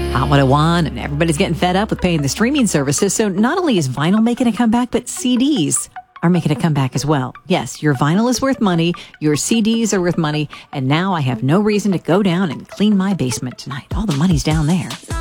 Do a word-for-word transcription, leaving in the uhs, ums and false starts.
Hot one oh one, and everybody's getting fed up with paying the streaming services. So not only is vinyl making a comeback, but C Ds are making a comeback as well. Yes, your vinyl is worth money, your C Ds are worth money, and now I have no reason to go down and clean my basement tonight. All the money's down there.